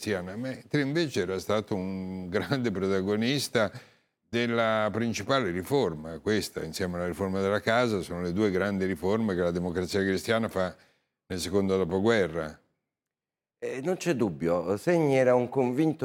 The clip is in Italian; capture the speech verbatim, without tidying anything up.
cristiana, mentre invece era stato un grande protagonista della principale riforma. Questa, insieme alla riforma della casa, sono le due grandi riforme che la Democrazia Cristiana fa nel secondo dopoguerra. Eh, non c'è dubbio, Segni era un convinto